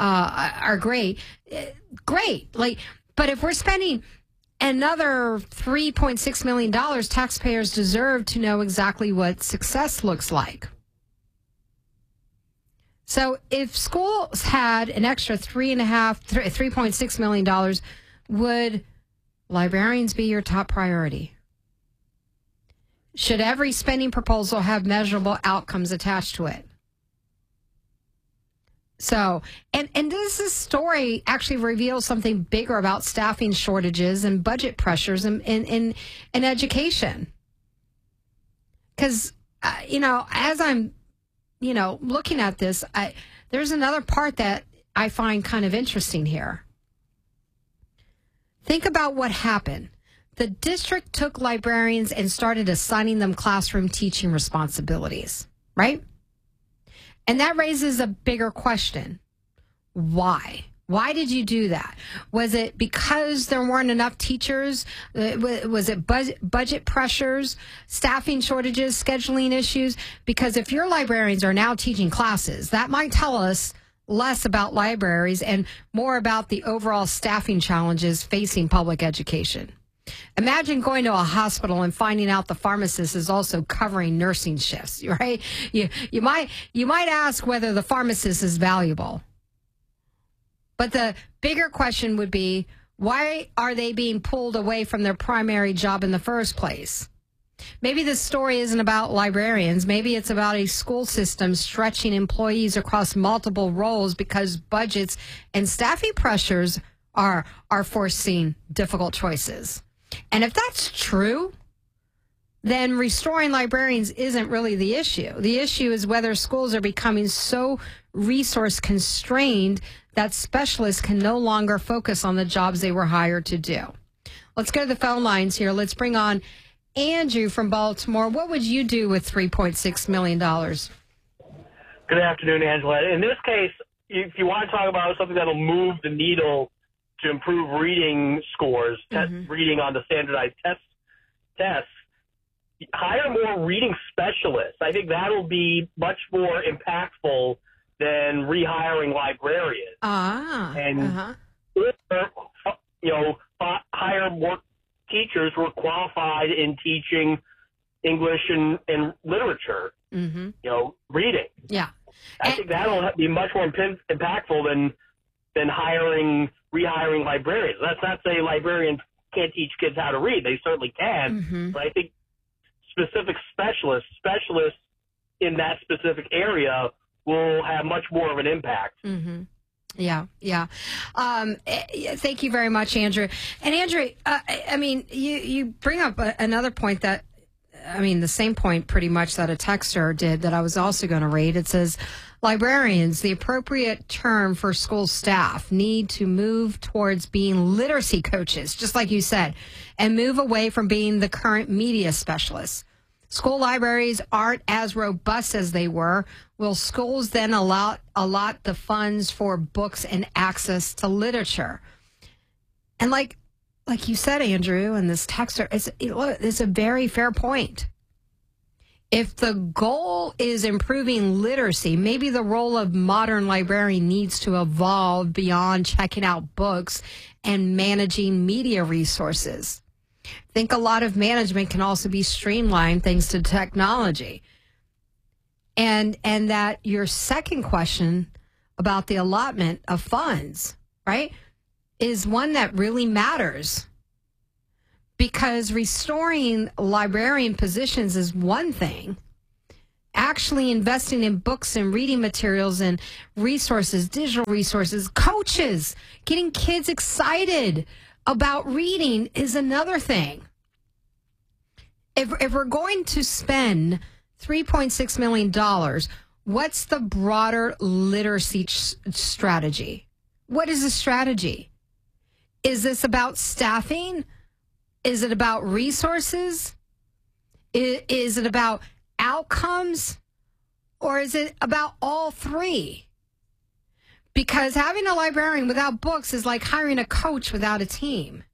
But if we're spending another $3.6 million, taxpayers deserve to know exactly what success looks like. So if schools had an extra $3.6 million, would librarians be your top priority? Should every spending proposal have measurable outcomes attached to it? So, and this story actually reveals something bigger about staffing shortages and budget pressures in education. Because, as I'm, looking at this, there's another part that I find kind of interesting here. Think about what happened. The district took librarians and started assigning them classroom teaching responsibilities, right? And that raises a bigger question. Why? Why did you do that? Was it because there weren't enough teachers? Was it budget pressures, staffing shortages, scheduling issues? Because if your librarians are now teaching classes, that might tell us less about libraries and more about the overall staffing challenges facing public education. Imagine going to a hospital and finding out the pharmacist is also covering nursing shifts, right? You might ask whether the pharmacist is valuable. But the bigger question would be, why are they being pulled away from their primary job in the first place? Maybe this story isn't about librarians. Maybe it's about a school system stretching employees across multiple roles because budgets and staffing pressures are forcing difficult choices. And if that's true, then restoring librarians isn't really the issue. The issue is whether schools are becoming so resource constrained that specialists can no longer focus on the jobs they were hired to do. Let's go to the phone lines here. Let's bring on Andrew from Baltimore. What would you do with $3.6 million? Good afternoon, Angela. In this case, if you want to talk about something that'll move the needle to improve reading scores, reading on the standardized tests, hire more reading specialists. I think that'll be much more impactful than rehiring librarians. Hire more teachers who are qualified in teaching English and literature, reading. Yeah. I think that'll be much more impactful than rehiring librarians. That's not to say librarians can't teach kids how to read. They certainly can. But I think specific specialists in that specific area will have much more of an impact. Yeah. Thank you very much, Andrew. And Andrew, you bring up another point that, the same point pretty much that a texter did that I was also going to read. It says, Librarians, the appropriate term for school staff, need to move towards being literacy coaches, just like you said, and move away from being the current media specialists. School libraries aren't as robust as they were. Will schools then allot the funds for books and access to literature? And like you said, Andrew, and this texter, it's a very fair point. If the goal is improving literacy, maybe the role of modern librarian needs to evolve beyond checking out books and managing media resources. I think a lot of management can also be streamlined thanks to technology. And that your second question about the allotment of funds, right, is one that really matters. Because restoring librarian positions is one thing. Actually investing in books and reading materials and resources, digital resources, coaches, getting kids excited about reading is another thing. If we're going to spend $3.6 million, what's the broader literacy strategy? What is the strategy? Is this about staffing? Is it about resources? Is it about outcomes? Or is it about all three? Because having a librarian without books is like hiring a coach without a team.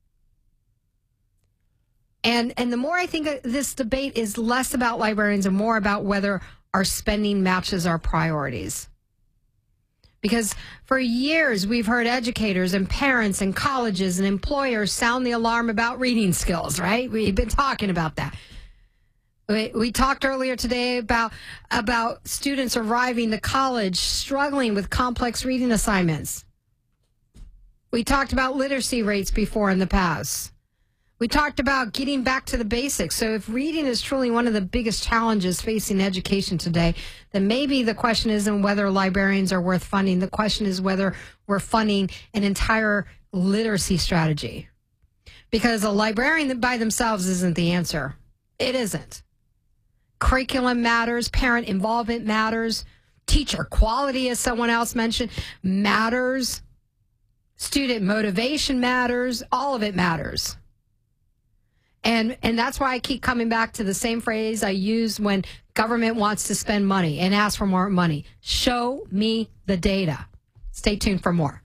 And the more I think this debate is less about librarians and more about whether our spending matches our priorities. Because for years, we've heard educators and parents and colleges and employers sound the alarm about reading skills, right? We've been talking about that. We talked earlier today about students arriving to college struggling with complex reading assignments. We talked about literacy rates before in the past. We talked about getting back to the basics. So if reading is truly one of the biggest challenges facing education today, then maybe the question isn't whether librarians are worth funding. The question is whether we're funding an entire literacy strategy. Because a librarian by themselves isn't the answer. It isn't. Curriculum matters. Parent involvement matters. Teacher quality, as someone else mentioned, matters. Student motivation matters. All of it matters. And that's why I keep coming back to the same phrase I use when government wants to spend money and ask for more money. Show me the data. Stay tuned for more.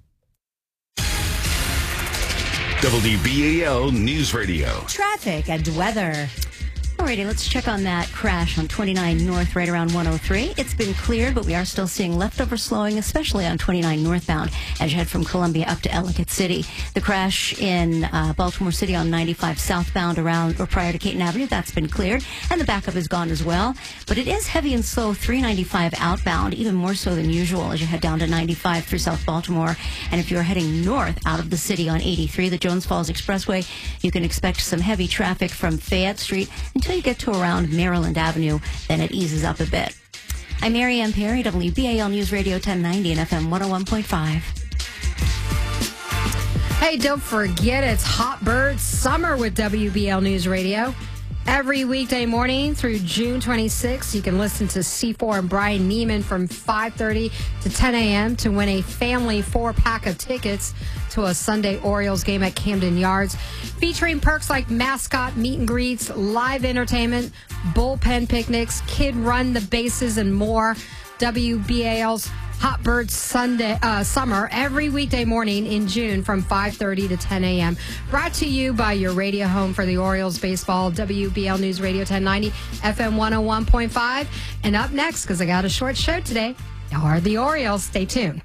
WBAL News Radio. Traffic and weather. Alrighty, let's check on that crash on 29 North right around 103. It's been cleared, but we are still seeing leftover slowing, especially on 29 northbound as you head from Columbia up to Ellicott City. The crash in Baltimore City on 95 southbound around or prior to Caton Avenue, that's been cleared, and the backup is gone as well. But it is heavy and slow 395 outbound, even more so than usual as you head down to 95 through South Baltimore. And if you're heading north out of the city on 83, the Jones Falls Expressway, you can expect some heavy traffic from Fayette Street until you get to around Maryland Avenue, then it eases up a bit. I'm Mary Ann Perry, WBAL News Radio 1090 and FM 101.5. Hey, don't forget it's Hot Bird Summer with WBL News Radio. Every weekday morning through June 26th, you can listen to C4 and Brian Neiman from 5:30 to 10 a.m. to win a family 4-pack of tickets to a Sunday Orioles game at Camden Yards, featuring perks like mascot meet and greets, live entertainment, bullpen picnics, kid run the bases, and more. WBAL's Hot Bird Summer every weekday morning in June from 5:30 to 10 a.m. Brought to you by your radio home for the Orioles baseball, WBL News Radio 1090, FM 101.5. And up next, because I got a short show today, are the Orioles. Stay tuned.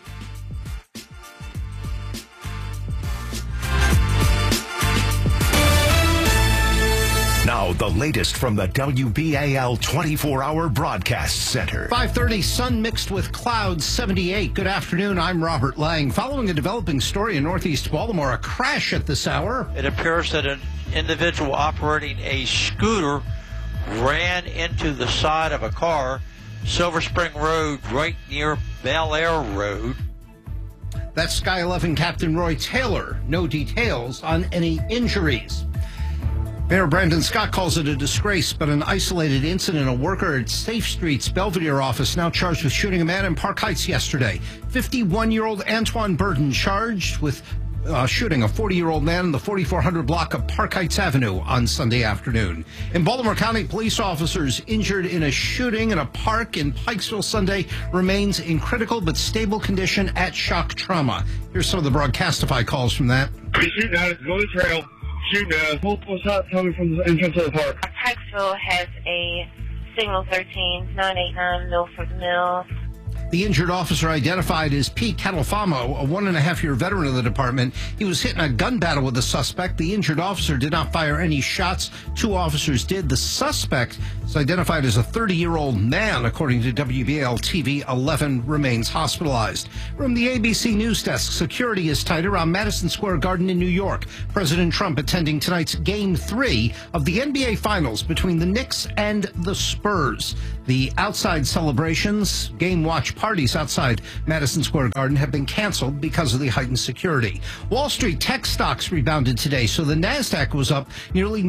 Now, the latest from the WBAL 24-hour broadcast center. 5:30, sun mixed with clouds, 78. Good afternoon, I'm Robert Lang. Following a developing story in northeast Baltimore, a crash at this hour. It appears that an individual operating a scooter ran into the side of a car, Silver Spring Road, right near Bel Air Road. That's Sky 11 Captain Roy Taylor. No details on any injuries. Mayor Brandon Scott calls it a disgrace, but an isolated incident. A worker at Safe Street's Belvedere office now charged with shooting a man in Park Heights yesterday. 51-year-old Antoine Burton charged with shooting a 40-year-old man in the 4400 block of Park Heights Avenue on Sunday afternoon. In Baltimore County, police officers injured in a shooting in a park in Pikesville Sunday remains in critical but stable condition at Shock Trauma. Here's some of the Broadcastify calls from that. He's shooting out at the trail. Shooting multiple shots coming from the entrance of the park. Pikesville has a signal 13 989 Milford Mills. The injured officer identified as Pete Catalfamo, a 1.5-year veteran of the department. He was hit in a gun battle with the suspect. The injured officer did not fire any shots. 2 officers did. The suspect is identified as a 30-year-old man, according to WBAL TV 11, remains hospitalized. From the ABC News Desk, security is tight around Madison Square Garden in New York. President Trump attending tonight's Game 3 of the NBA Finals between the Knicks and the Spurs. The outside celebrations, game watch parties outside Madison Square Garden have been canceled because of the heightened security. Wall Street tech stocks rebounded today, so the NASDAQ was up nearly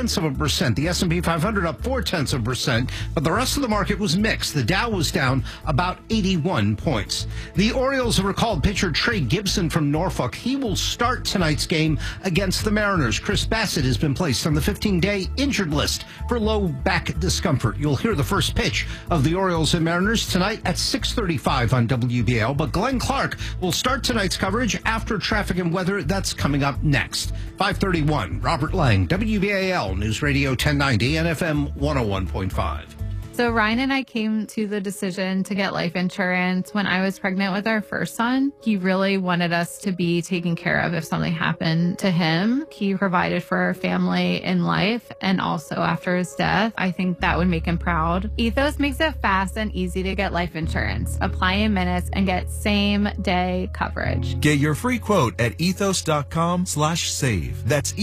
0.9%. The S&P 500 up 0.4%, but the rest of the market was mixed. The Dow was down about 81 points. The Orioles have recalled pitcher Trey Gibson from Norfolk. He will start tonight's game against the Mariners. Chris Bassett has been placed on the 15-day injured list for low back discomfort. You'll hear the first pitch of the Orioles and Mariners tonight at 6:35 on WBAL, but Glenn Clark will start tonight's coverage after traffic and weather. That's coming up next. 5:31, Robert Lang, WBAL News Radio 1090 and FM 101.5. So Ryan and I came to the decision to get life insurance when I was pregnant with our first son. He really wanted us to be taken care of if something happened to him. He provided for our family in life and also after his death. I think that would make him proud. Ethos makes it fast and easy to get life insurance. Apply in minutes and get same-day coverage. Get your free quote at ethos.com/save. That's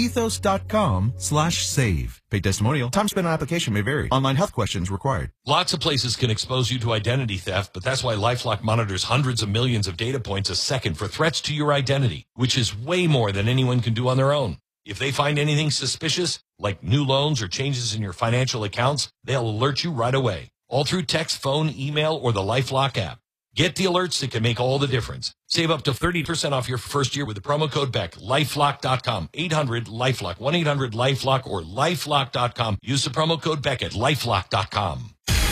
ethos.com/save. Paid testimonial. Time spent on application may vary. Online health questions required. Lots of places can expose you to identity theft, but that's why LifeLock monitors hundreds of millions of data points a second for threats to your identity, which is way more than anyone can do on their own. If they find anything suspicious, like new loans or changes in your financial accounts, they'll alert you right away, all through text, phone, email, or the LifeLock app. Get the alerts that can make all the difference. Save up to 30% off your first year with the promo code BECK. LifeLock.com. 800-LifeLock. 1-800-LifeLock or LifeLock.com. Use the promo code BECK at LifeLock.com.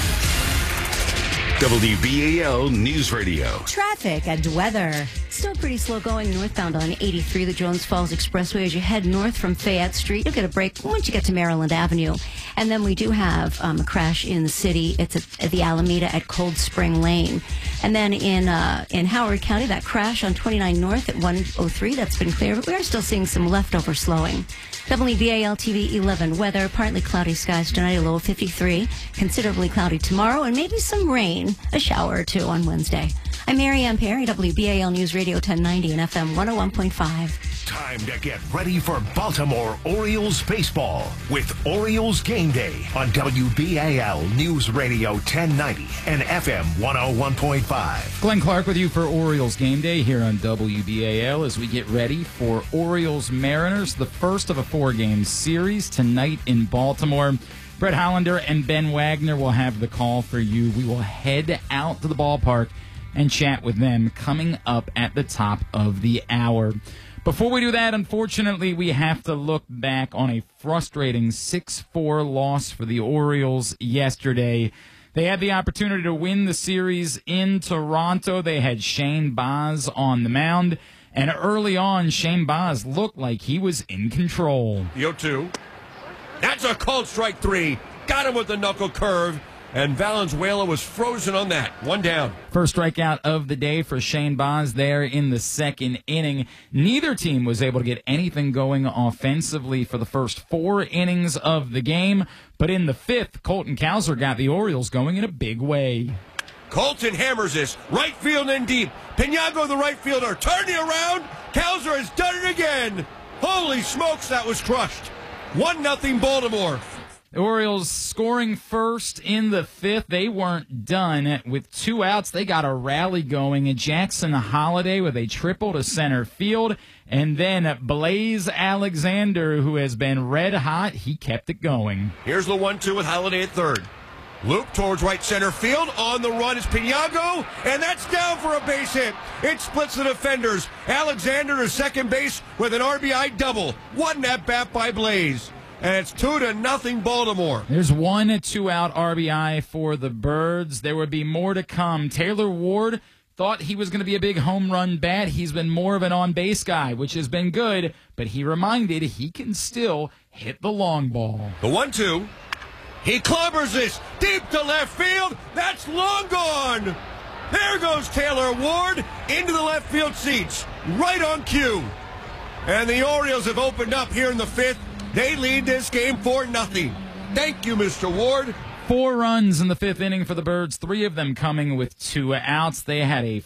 WBAL News Radio. Traffic and weather. Still pretty slow going northbound on 83, the Jones Falls Expressway. As you head north from Fayette Street, you'll get a break once you get to Maryland Avenue. And then we do have a crash in the city. It's at the Alameda at Cold Spring Lane. And then in Howard County, that crash on 29 North at 103, that's been clear, but we are still seeing some leftover slowing. WBAL TV 11 weather, partly cloudy skies tonight, a low of 53, considerably cloudy tomorrow, and maybe some rain, a shower or two on Wednesday. I'm Mary Ann Perry, WBAL News Radio 1090 and FM 101.5. Time to get ready for Baltimore Orioles baseball with Orioles Game Day on WBAL News Radio 1090 and FM 101.5. Glenn Clark with you for Orioles Game Day here on WBAL as we get ready for Orioles Mariners, the first of a 4-game series tonight in Baltimore. Brett Hollander and Ben Wagner will have the call for you. We will head out to the ballpark and chat with them coming up at the top of the hour. Before we do that, unfortunately, we have to look back on a frustrating 6-4 loss for the Orioles yesterday. They had the opportunity to win the series in Toronto. They had Shane Baz on the mound, and early on, Shane Baz looked like he was in control. The 0-2. That's a cold strike 3. Got him with the knuckle curve. And Valenzuela was frozen on that. 1 down. First strikeout of the day for Shane Baz there in the second inning. Neither team was able to get anything going offensively for the first 4 innings of the game. But in the 5th, Colton Cowser got the Orioles going in a big way. Colton hammers this. Right field and deep. Pinago, the right fielder, turning around. Cowser has done it again. Holy smokes, that was crushed. 1-0 Baltimore. The Orioles scoring first in the fifth. They weren't done. With 2 outs, they got a rally going. Jackson Holiday with a triple to center field. And then Blaze Alexander, who has been red hot, he kept it going. Here's the 1-2 with Holiday at third. Loop towards right center field. On the run is Pinago, and that's down for a base hit. It splits the defenders. Alexander to second base with an RBI double. One at-bat by Blaze. And it's 2-0 Baltimore. There's 1 2-out RBI for the Birds. There would be more to come. Taylor Ward thought he was going to be a big home run bat. He's been more of an on-base guy, which has been good, but he reminded he can still hit the long ball. The 1-2. He clobbers this deep to left field. That's long gone. There goes Taylor Ward into the left field seats. Right on cue. And the Orioles have opened up here in the fifth. They lead this game 4-0. Thank you, Mr. Ward. 4 runs in the fifth inning for the Birds, 3 of them coming with 2 outs. They had a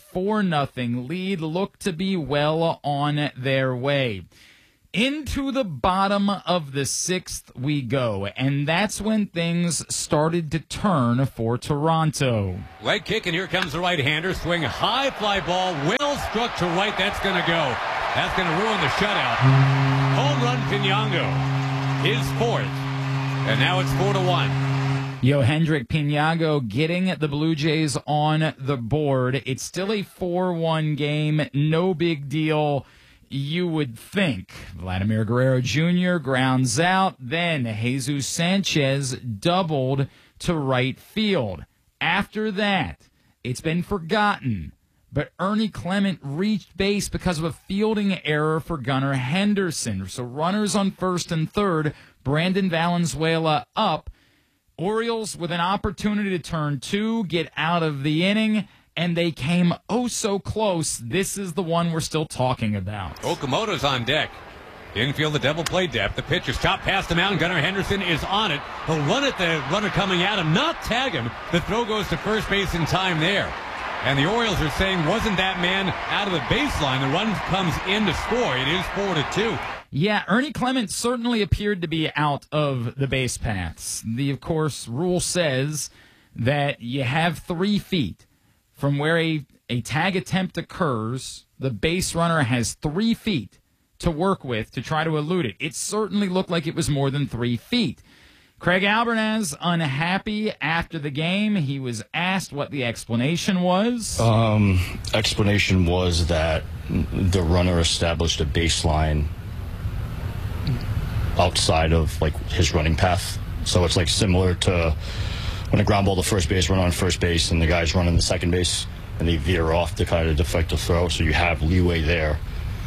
4-0 lead, looked to be well on their way. Into the bottom of the 6th we go, and that's when things started to turn for Toronto. Leg kick, and here comes the right-hander. Swing high, fly ball, well struck to right. That's going to go. That's going to ruin the shutout. Home run, Pinago. His 4th, and now it's 4-1. Yohendrick Pinago getting the Blue Jays on the board. It's still a 4-1 game. No big deal, you would think. Vladimir Guerrero Jr. grounds out. Then Jesus Sanchez doubled to right field. After that, it's been forgotten, but Ernie Clement reached base because of a fielding error for Gunnar Henderson. So runners on first and third, Brandon Valenzuela up. Orioles with an opportunity to turn 2, get out of the inning, and they came oh so close. This is the one we're still talking about. Okamoto's on deck. Infield, the double play depth. The pitch is chopped past the mound. Gunnar Henderson is on it. He'll run at the runner coming at him, not tag him. The throw goes to first base in time there. And the Orioles are saying, wasn't that man out of the baseline? The run comes in to score. It is 4-2. Yeah, Ernie Clement certainly appeared to be out of the base paths. The, of course, rule says that you have 3 feet from where a tag attempt occurs. The base runner has 3 feet to work with to try to elude it. It certainly looked like it was more than 3 feet. Craig Albernaz unhappy after the game. He was asked what the explanation was. Explanation was that the runner established a baseline outside of like his running path. So it's like similar to when a ground ball to first base, run on first base, and the guy's running the second base, and they veer off to kind of deflect the throw. So you have leeway there.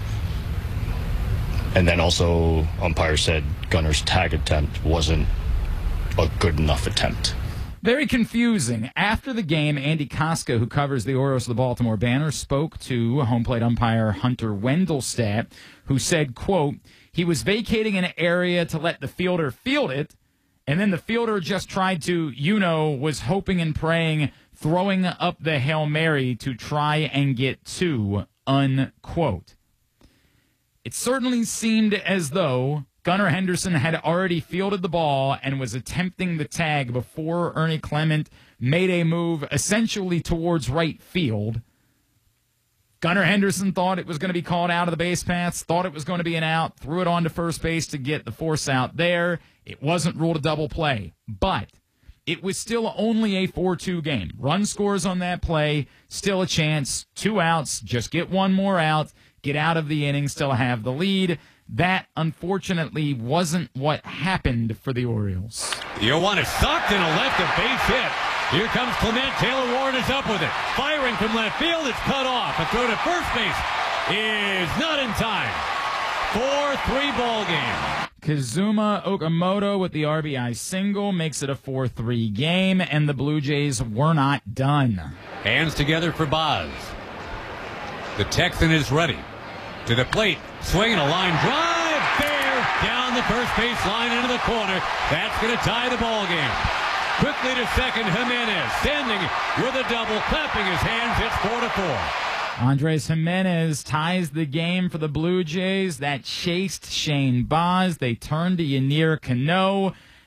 And then also, umpire said Gunner's tag attempt wasn't a good enough attempt. Very confusing. After the game, Andy Koska, who covers the Orioles of the Baltimore Banner, spoke to home plate umpire Hunter Wendelstadt, who said, quote, he was vacating an area to let the fielder field it, and then the fielder just tried to, was hoping and praying, throwing up the Hail Mary to try and get 2, unquote. It certainly seemed as though Gunnar Henderson had already fielded the ball and was attempting the tag before Ernie Clement made a move essentially towards right field. Gunnar Henderson thought it was going to be called out of the base paths, thought it was going to be an out, threw it on to first base to get the force out there. It wasn't ruled a double play, but it was still only a 4-2 game. Run scores on that play, still a chance, 2 outs, just get 1 more out, get out of the inning, still have the lead. That, unfortunately, wasn't what happened for the Orioles. Yoenis sucked in a left of base hit. Here comes Clement. Taylor Ward is up with it. Firing from left field. It's cut off. A throw to first base is not in time. 4-3 ball game. Kazuma Okamoto with the RBI single makes it a 4-3 game, and the Blue Jays were not done. Hands together for Boz. The Texan is ready. To the plate, swinging a line drive, fair, down the first base line into the corner. That's going to tie the ball game. Quickly to second, Jimenez, standing with a double, clapping his hands, it's 4-4. Andres Jimenez ties the game for the Blue Jays. That chased Shane Baz. They turned to Yennier Cano.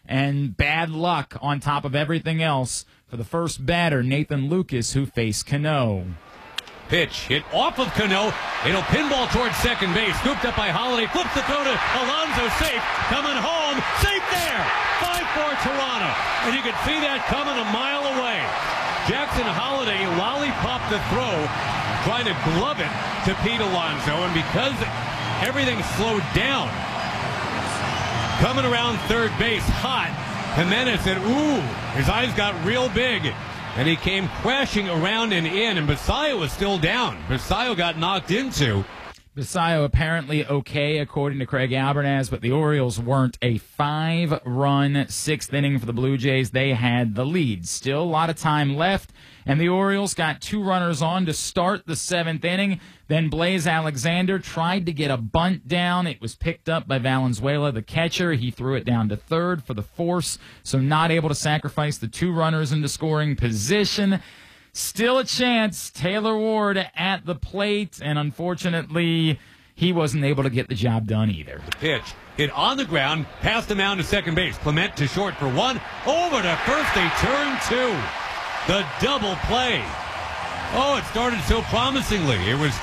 and bad luck on top of everything else for the first batter, Nathan Lucas, who faced Cano. Pitch hit off of Cano. It'll pinball towards second base. Scooped up by Holiday. Flips the throw to Alonso. Safe. Coming home. Safe there. 5-4 Toronto. And you can see that coming a mile away. Jackson Holiday lollipopped the throw, trying to glove it to Pete Alonso. And because everything slowed down, coming around third base hot, Jimenez said, ooh, his eyes got real big. And he came crashing around and in, and Basayo was still down. Basayo got knocked into. Basayo apparently okay, according to Craig Albernaz, but the Orioles weren't. A 5-run sixth inning for the Blue Jays. They had the lead. Still a lot of time left, and the Orioles got 2 runners on to start the 7th inning. Then Blaze Alexander tried to get a bunt down. It was picked up by Valenzuela, the catcher. He threw it down to third for the force, so not able to sacrifice the 2 runners into scoring position. Still a chance. Taylor Ward at the plate, and unfortunately, he wasn't able to get the job done either. The pitch hit on the ground, past the mound to second base. Clement to short for 1. Over to first, they turn 2. The double play. Oh, it started so promisingly. It was